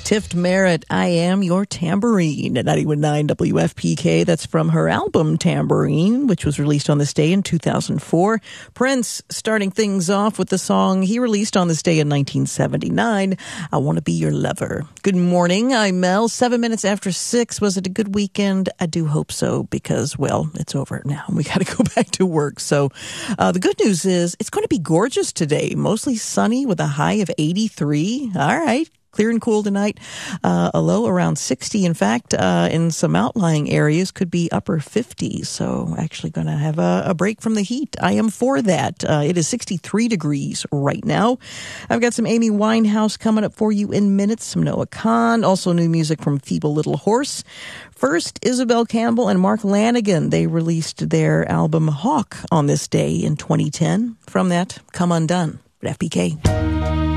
Tift Merritt, I Am Your Tambourine at 91.9 WFPK. That's from her album Tambourine, which was released on this day in 2004. Prince starting things off with the song he released on this day in 1979, I Want to Be Your Lover. Good morning, I'm Mel. 7 minutes after 6. Was it a good weekend? I do hope so, because, well, it's over now. We got to go back to work. So the good news is it's going to be gorgeous today. Mostly sunny with a high of 83. All right. Clear and cool tonight. A low around 60. In fact, in some outlying areas could be upper 50s. So actually going to have a break from the heat. I am for that. It is 63 degrees right now. I've got some Amy Winehouse coming up for you in minutes. Some Noah Kahan. Also new music from Feeble Little Horse. First, Isabel Campbell and Mark Lanigan. They released their album Hawk on this day in 2010. From that, Come Undone at FPK.